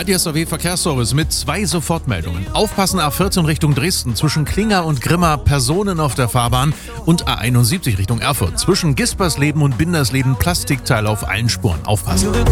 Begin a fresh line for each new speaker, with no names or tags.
ADSAW Verkehrsservice mit 2 Sofortmeldungen. Aufpassen, A14 Richtung Dresden zwischen Klinger und Grimma, Personen auf der Fahrbahn, und A71 Richtung Erfurt zwischen Gispersleben und Bindersleben, Plastikteil auf allen Spuren. Aufpassen.